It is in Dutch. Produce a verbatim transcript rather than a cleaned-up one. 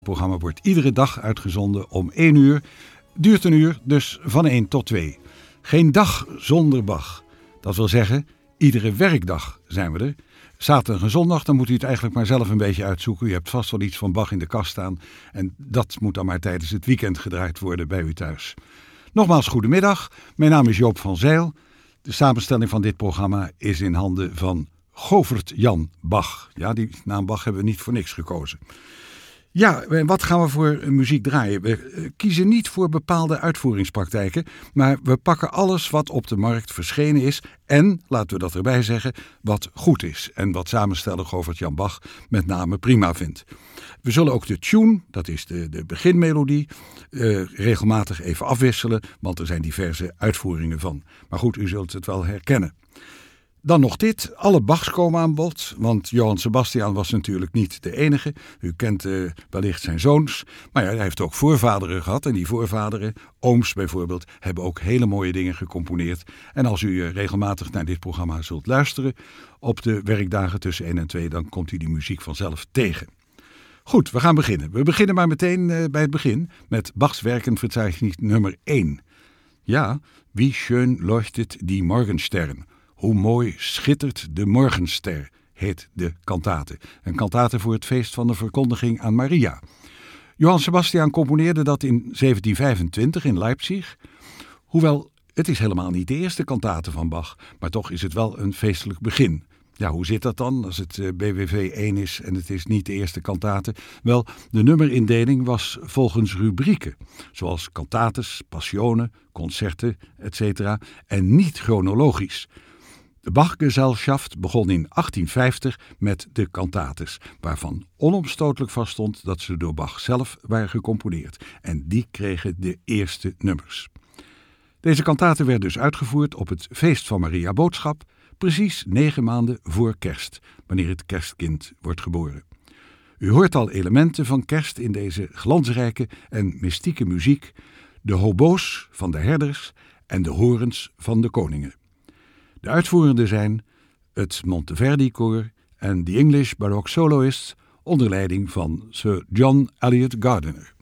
Het programma wordt iedere dag uitgezonden om één uur. Duurt een uur, dus van één tot twee. Geen dag zonder Bach. Dat wil zeggen, iedere werkdag zijn we er. Zaterdag en zondag, dan moet u het eigenlijk maar zelf een beetje uitzoeken. U hebt vast wel iets van Bach in de kast staan. En dat moet dan maar tijdens het weekend gedraaid worden bij u thuis. Nogmaals, goedemiddag. Mijn naam is Joop van Zijl. De samenstelling van dit programma is in handen van Govert Jan Bach. Ja, die naam Bach hebben we niet voor niks gekozen. Ja, wat gaan we voor muziek draaien? We kiezen niet voor bepaalde uitvoeringspraktijken, maar we pakken alles wat op de markt verschenen is en, laten we dat erbij zeggen, wat goed is en wat samensteller Govert Jan Bach met name prima vindt. We zullen ook de tune, dat is de, de beginmelodie, uh, regelmatig even afwisselen, want er zijn diverse uitvoeringen van. Maar goed, u zult het wel herkennen. Dan nog dit, alle Bachs komen aan bod, want Johann Sebastian was natuurlijk niet de enige. U kent uh, wellicht zijn zoons, maar ja, hij heeft ook voorvaderen gehad. En die voorvaderen, ooms bijvoorbeeld, hebben ook hele mooie dingen gecomponeerd. En als u uh, regelmatig naar dit programma zult luisteren op de werkdagen tussen één en twee, dan komt u die muziek vanzelf tegen. Goed, we gaan beginnen. We beginnen maar meteen uh, bij het begin met Bachs werkenverzeichnis nummer één. Ja, wie schön leuchtet die Morgenstern. Hoe mooi schittert de morgenster, heet de kantate. Een kantate voor het feest van de verkondiging aan Maria. Johann Sebastian componeerde dat in zeventien vijfentwintig in Leipzig. Hoewel, het is helemaal niet de eerste kantate van Bach, maar toch is het wel een feestelijk begin. Ja, hoe zit dat dan als het B W V één is en het is niet de eerste kantate? Wel, de nummerindeling was volgens rubrieken, zoals kantates, passionen, concerten, et cetera, en niet chronologisch. De Bachgesellschaft begon in achttien vijftig met de kantates, waarvan onomstotelijk vaststond dat ze door Bach zelf waren gecomponeerd. En die kregen de eerste nummers. Deze kantaten werden dus uitgevoerd op het feest van Maria Boodschap, precies negen maanden voor kerst, wanneer het kerstkind wordt geboren. U hoort al elementen van kerst in deze glansrijke en mystieke muziek, de hobo's van de herders en de horens van de koningen. De uitvoerenden zijn het Monteverdi-koor en de English Baroque Soloists onder leiding van Sir John Eliot Gardiner.